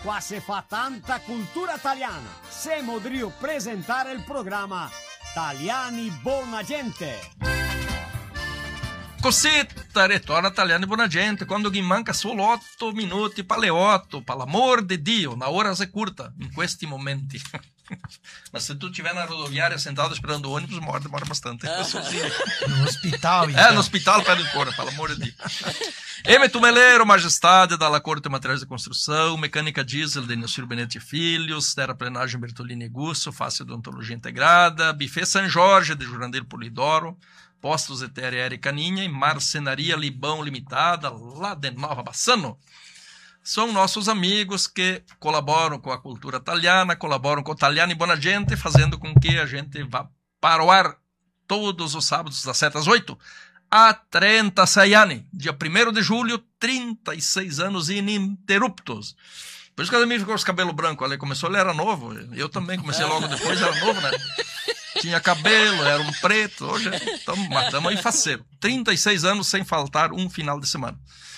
qua se fa tanta cultura italiana. Siamo Drio presentare il programma Italiani Buona Gente. Cosetta, ritorna Italiani Buona Gente, quando gli manca solo 8 minuti per le 8, per l'amor di Dio, una ora è curta, in questi momenti. Ma se tu estiver na rodoviária sentado esperando o ônibus, demora bastante. No hospital, então. No hospital pede cor, pelo amor de Deus. M. Tumeleiro, Majestade, da La Corte Materiais de Construção, Mecânica Diesel de Nilcir Benetti Filhos, Terraplenagem Bertolini Gusso, Face Odontologia Integrada, Buffet São Jorge, de Jurandir Polidoro, Postos ETR Caninha e Marcenaria Libão Limitada, lá de Nova Bassano. São nossos amigos que colaboram com a cultura italiana, colaboram com o Italiani Buona Gente, fazendo com que a gente vá para o ar todos os sábados, das 7 às 8, há 36 anos. Dia 1º de julho, 36 anos ininterruptos. Por isso que o Ademir ficou com os cabelos brancos. Ele começou, ele era novo. Eu também comecei logo depois, era novo, né? Tinha cabelo, era um preto. Hoje estamos aí faceiro. 36 anos sem faltar um final de semana.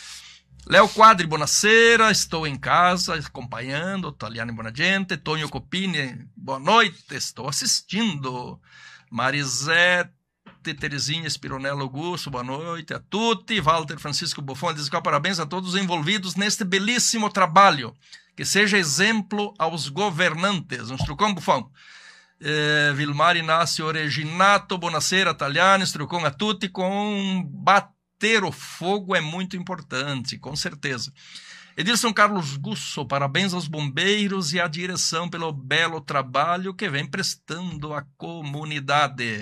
Léo Quadri, buonasera, estou em casa acompanhando o Italiani Buona Gente. Tonio Copini, boa noite, estou assistindo. Marisete, Terezinha Spironello Augusto, boa noite a tutti. Walter Francisco Buffon diz que parabéns a todos os envolvidos neste belíssimo trabalho. Que seja exemplo aos governantes. Um trucão, Buffon. Vilmar Inácio Reginato, buonasera, Italiani, trucão a tutti com ter o fogo é muito importante, com certeza. Edilson Carlos Gusso, parabéns aos bombeiros e à direção pelo belo trabalho que vem prestando à comunidade.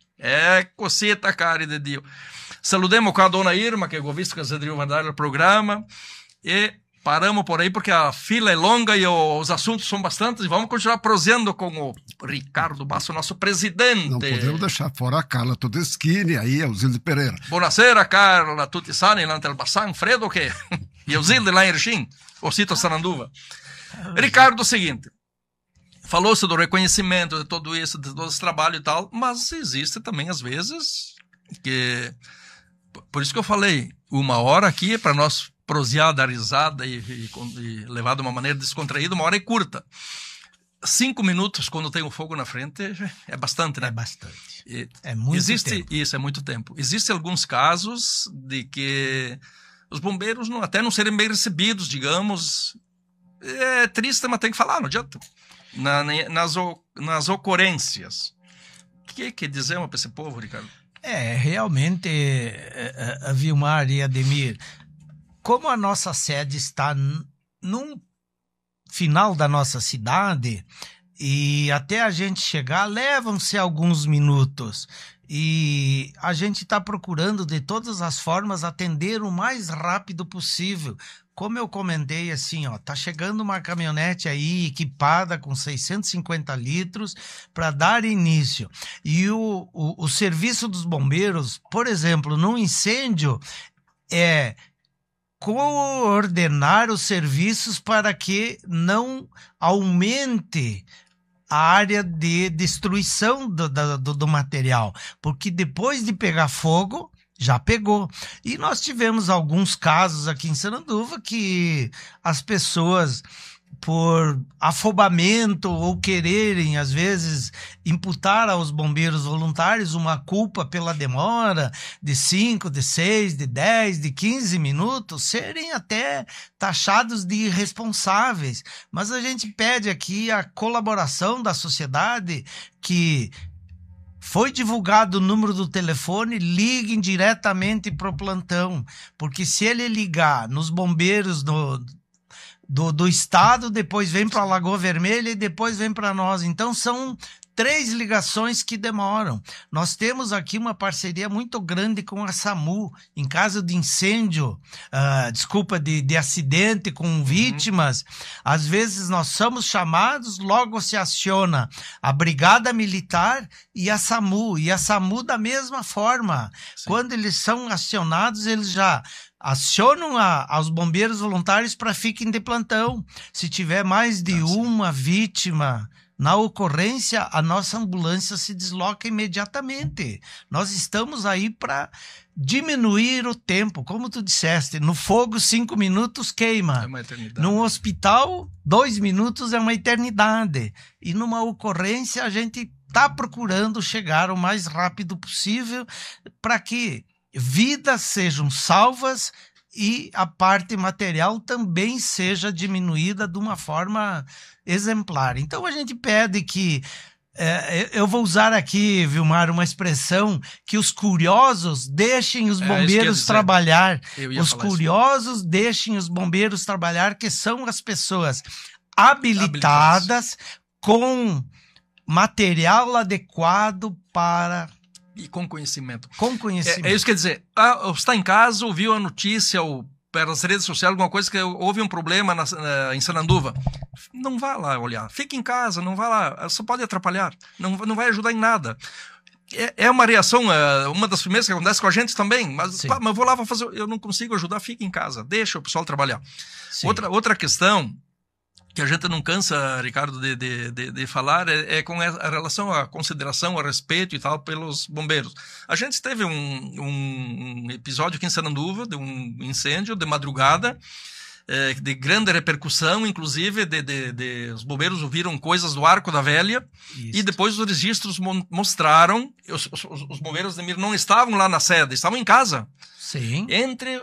Cosita, cara de Dio. Saludemos com a dona Irma, que eu visto que a Zedrio vai dar o programa, e paramos por aí porque a fila é longa e os assuntos são bastantes, e vamos continuar prosseando com o Ricardo Basso, nosso presidente. Não podemos deixar fora a Carla Todeschini, aí é o Zilde Pereira. Buonasera, Carla, tutti sani, lá no Bassan, Fredo, o quê? E o Zilde lá em Erechim, o Cito Saranduva. Ricardo, o seguinte, falou-se do reconhecimento de tudo isso, de todo esse trabalho e tal, mas existe também, às vezes, que... Por isso que eu falei, uma hora aqui é para nós prosear, dar risada e levar de uma maneira descontraída, uma hora é curta. 5 minutos, quando tem um fogo na frente, é bastante, né? É bastante. É muito tempo. Isso, é muito tempo. Existem alguns casos de que os bombeiros até não serem bem recebidos, digamos. É triste, mas tem que falar, não adianta. Nas ocorrências. O que quer dizer para esse povo, Ricardo? Realmente, a Vilmar e Ademir, como a nossa sede está num final da nossa cidade, e até a gente chegar, levam-se alguns minutos. E a gente está procurando, de todas as formas, atender o mais rápido possível. Como eu comentei, assim, tá chegando uma caminhonete aí equipada com 650 litros para dar início. E o serviço dos bombeiros, por exemplo, num incêndio, coordenar os serviços para que não aumente a área de destruição do material, porque depois de pegar fogo, já pegou. E nós tivemos alguns casos aqui em Saranduva que as pessoas, por afobamento ou quererem, às vezes, imputar aos bombeiros voluntários uma culpa pela demora de 5, de 6, de 10, de 15 minutos, serem até taxados de irresponsáveis. Mas a gente pede aqui a colaboração da sociedade, que foi divulgado o número do telefone, liguem diretamente para o plantão, porque se ele ligar nos bombeiros do estado, depois vem para a Lagoa Vermelha e depois vem para nós. Então são 3 ligações que demoram. Nós temos aqui uma parceria muito grande com a SAMU, em caso de incêndio, de acidente com vítimas. Às vezes nós somos chamados, logo se aciona a Brigada Militar e a SAMU da mesma forma. Sim. Quando eles são acionados, eles já acionam aos bombeiros voluntários para fiquem de plantão. Se tiver mais de uma vítima na ocorrência, a nossa ambulância se desloca imediatamente. Nós estamos aí para diminuir o tempo. Como tu disseste, no fogo 5 minutos queima. É uma eternidade. Num hospital, 2 minutos é uma eternidade. E numa ocorrência, a gente está procurando chegar o mais rápido possível para que vidas sejam salvas e a parte material também seja diminuída de uma forma exemplar. Então a gente pede que, eu vou usar aqui, Vilmar, uma expressão, que os curiosos deixem os bombeiros trabalhar. Os curiosos deixem os bombeiros trabalhar, que são as pessoas habilitadas com material adequado para... E com conhecimento. Com conhecimento. É isso que quer dizer, você está em casa, ouviu a notícia ou pelas redes sociais, alguma coisa que houve um problema em Sananduva. Não vá lá olhar. Fique em casa, não vá lá. Só pode atrapalhar. Não vai ajudar em nada. É uma reação, uma das primeiras que acontece com a gente também. Mas eu vou lá, vou fazer. Eu não consigo ajudar, fique em casa. Deixa o pessoal trabalhar. Outra questão que a gente não cansa, Ricardo, de falar, é com a relação à consideração, a respeito e tal pelos bombeiros. A gente teve um episódio aqui em Sananduva, de um incêndio de madrugada, de grande repercussão, inclusive, os bombeiros ouviram coisas do Arco da Velha, e depois os registros mostraram, os bombeiros de Mir não estavam lá na sede, estavam em casa. Sim. Entre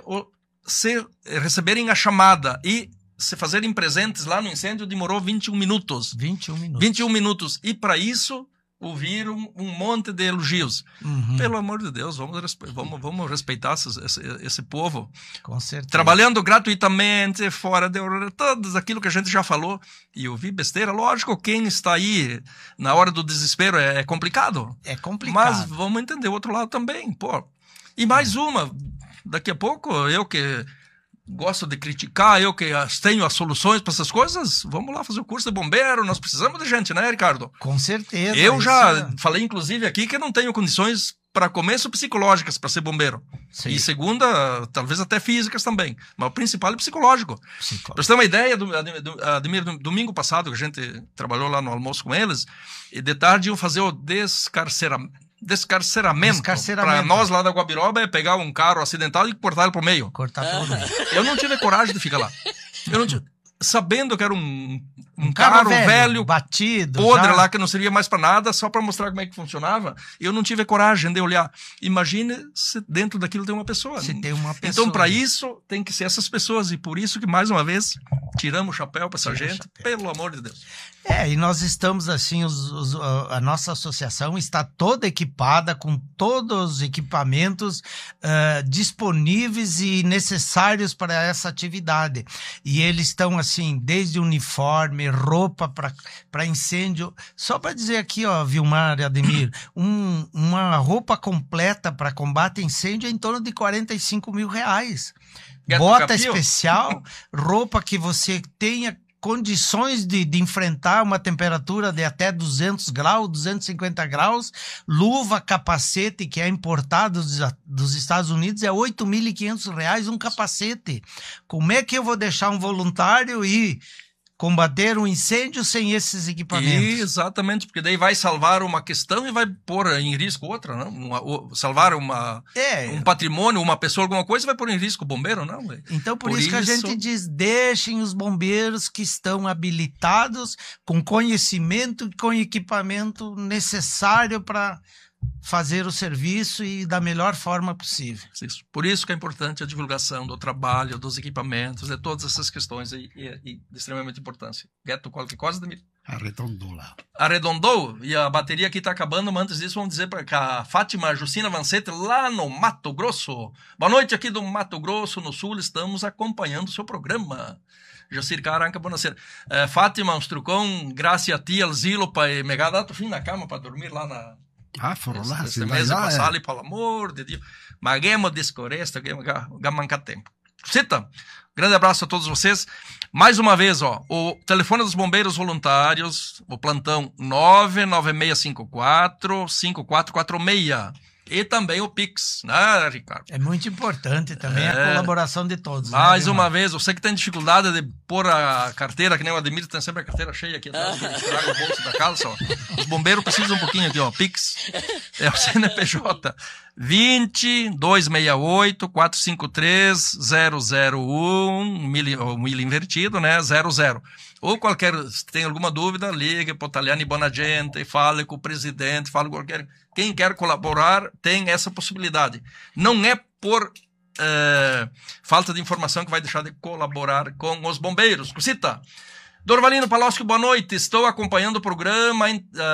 receberem a chamada e se fazerem presentes lá no incêndio demorou 21 minutos. 21 minutos. E para isso ouviram um monte de elogios. Pelo amor de Deus, vamos respeitar esse povo. Com certeza. Trabalhando gratuitamente, fora de hora, tudo aquilo que a gente já falou. E ouvir besteira, lógico, quem está aí na hora do desespero é complicado. É complicado. Mas vamos entender o outro lado também, pô. E mais uma, daqui a pouco, eu que gosto de criticar, eu que tenho as soluções para essas coisas, vamos lá fazer o curso de bombeiro, nós precisamos de gente, né, Ricardo? Com certeza. Eu já falei, inclusive, aqui que eu não tenho condições, para começo, psicológicas para ser bombeiro. Sim. E segunda, talvez até físicas também, mas o principal é psicológico. Para você ter uma ideia, Ademir, domingo passado, que a gente trabalhou lá no almoço com eles, e de tarde iam fazer o descarceramento. Para nós lá da Guabiroba é pegar um carro acidentado e cortar ele pro meio. Cortar pelo meio. Eu não tive coragem de ficar lá. Sabendo que era um carro velho, batido, podre já lá, que não servia mais para nada, só para mostrar como é que funcionava, eu não tive coragem de olhar. Imagine se dentro daquilo tem uma pessoa. Se tem uma pessoa. Então, para isso, tem que ser essas pessoas. E por isso que, mais uma vez, tiramos o chapéu para essa gente, pelo amor de Deus. E nós estamos assim, a nossa associação está toda equipada com todos os equipamentos disponíveis e necessários para essa atividade. E eles estão assim, desde uniforme, roupa para incêndio. Só para dizer aqui, ó, Vilmar e Ademir, uma roupa completa para combate a incêndio é em torno de R$45 mil. Bota especial, roupa que você tenha condições de enfrentar uma temperatura de até 200 graus, 250 graus, luva, capacete, que é importado dos Estados Unidos, é R$8.500 um capacete. Como é que eu vou deixar um voluntário ir combater um incêndio sem esses equipamentos? Exatamente, porque daí vai salvar uma questão e vai pôr em risco outra, não? Salvar um patrimônio, uma pessoa, alguma coisa, vai pôr em risco o bombeiro, não? Então, por isso que a gente diz, deixem os bombeiros que estão habilitados, com conhecimento e com equipamento necessário para fazer o serviço e da melhor forma possível. Isso. Por isso que é importante a divulgação do trabalho, dos equipamentos, de todas essas questões de extremamente importância. Gueto, qualquer coisa, Ademir? Arredondou lá. Arredondou? E a bateria aqui está acabando, mas antes disso vamos dizer para a Fátima Justina Vancete, lá no Mato Grosso. Boa noite aqui do Mato Grosso, no Sul, estamos acompanhando o seu programa. Jacir Caranca, buonasera. Fátima, uns trucão, graças a ti, al zilo, para me dar o fim na cama para dormir lá na... foram lá. Esse mês passar ali, pelo amor de Deus. Maguemo descoresta, gamanca tempo. Cita, grande abraço a todos vocês. Mais uma vez, ó, o telefone dos bombeiros voluntários, o plantão 99654-5446. E também o Pix, né, Ricardo? É muito importante também a colaboração de todos. Mais né, uma vez, você que tem dificuldade de pôr a carteira, que nem o Ademir tem sempre a carteira cheia aqui atrás, tirar o bolso da calça, ó. Os bombeiros precisam um pouquinho aqui, ó, Pix. É o CNPJ 20-268-453-001, milho invertido, né, 00. Ou qualquer, se tem alguma dúvida, ligue para o Taliani Bonagente, fale com o presidente, fale com qualquer... Quem quer colaborar tem essa possibilidade. Não é por falta de informação que vai deixar de colaborar com os bombeiros. Cusita, Dorvalino Paloschi, boa noite. Estou acompanhando o programa,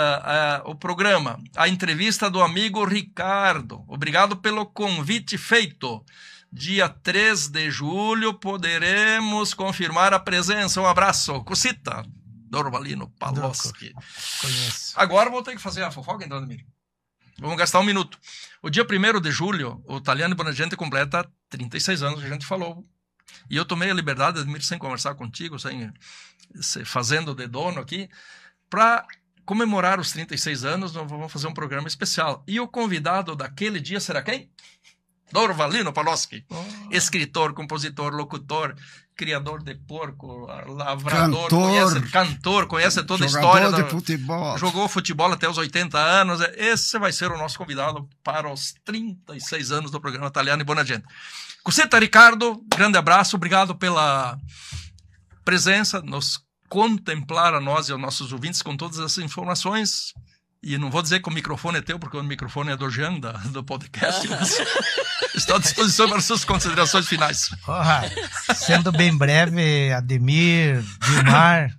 a entrevista do amigo Ricardo. Obrigado pelo convite feito. Dia 3 de julho poderemos confirmar a presença. Um abraço. Cusita, Dorvalino Paloschi. Conheço. Agora vou ter que fazer a fofoca, então, Ademir. Vamos gastar um minuto. O dia 1º de julho, o Taliani Bonagente completa 36 anos, que a gente falou. E eu tomei a liberdade, Ademir, sem conversar contigo, sem fazendo de dono aqui, para comemorar os 36 anos, nós vamos fazer um programa especial. E o convidado daquele dia será quem? Dorvalino Paloschi. Escritor, compositor, locutor, criador de porco, lavrador, conhece toda a história. Jogador de futebol. Jogou futebol até os 80 anos. Esse vai ser o nosso convidado para os 36 anos do programa Taliani Bonagente. Cusita, Ricardo, grande abraço, obrigado pela presença, nos contemplar a nós e aos nossos ouvintes com todas essas informações. E não vou dizer que o microfone é teu, porque o microfone é do Jean, do podcast. Mas estou à disposição para suas considerações finais. Sendo bem breve, Ademir, Vilmar,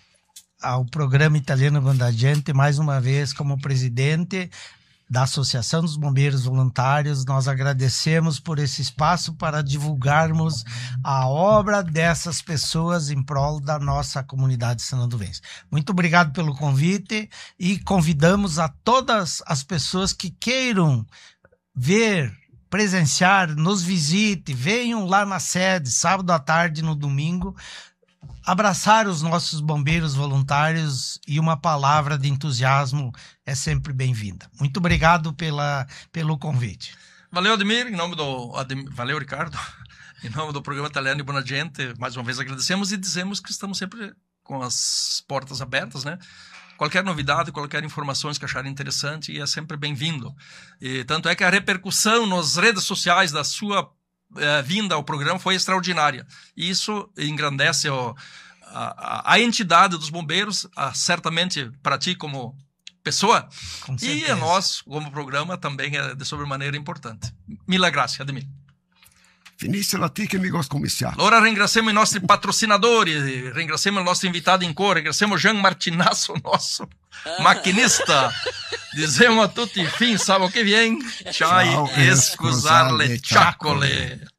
ao programa Italiano Bonagente, mais uma vez como presidente da Associação dos Bombeiros Voluntários, nós agradecemos por esse espaço para divulgarmos a obra dessas pessoas em prol da nossa comunidade sananduvense. Muito obrigado pelo convite e convidamos a todas as pessoas que queiram ver, presenciar, nos visite, venham lá na sede, sábado à tarde, no domingo, abraçar os nossos bombeiros voluntários, e uma palavra de entusiasmo é sempre bem-vinda. Muito obrigado pelo convite. Valeu, Ademir, valeu, Ricardo. Em nome do programa Taliani Bonagente, mais uma vez agradecemos e dizemos que estamos sempre com as portas abertas, né? Qualquer novidade, qualquer informação que acharem interessante, é sempre bem-vindo. E tanto é que a repercussão nas redes sociais da sua vinda ao programa foi extraordinária. E isso engrandece a entidade dos bombeiros, certamente para ti como pessoa, e a nós como programa também é de sobremaneira importante. Mille grazie, Ademir. Finisce a ti che mi gosto commissario. Allora ringraziamo i nostri patrocinatori, ringraziamo il nostro invitato in cuore, ringraziamo Jean Martinasso, nosso maquinista. Dizemos a tutti fin sábado que vem, ciao e scusar le ciaccole.